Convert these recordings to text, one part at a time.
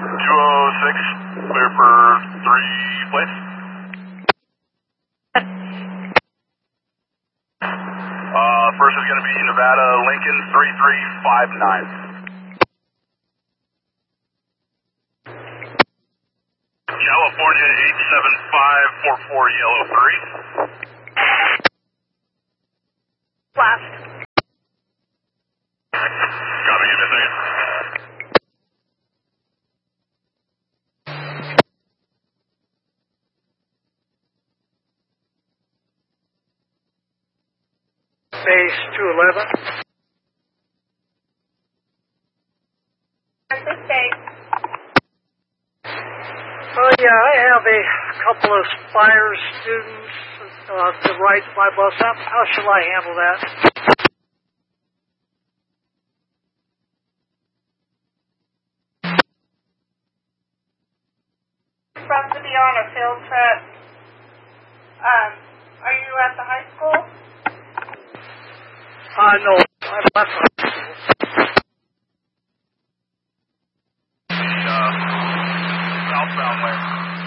206, clear for 3 plates. First is going to be Nevada Lincoln 3359. California 87544 Yellow 3. Last. Copy, give me a second. Base 211. Oh yeah, I have a couple of Spire students to ride my bus. How shall I handle that? Supposed to be on a field trip. Are you at the high school? No, I left high school. Southbound lane.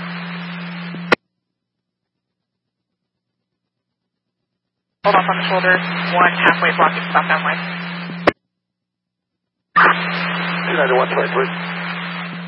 Hold off on the shoulder. 1 halfway blocking southbound lane. 291, sorry, please.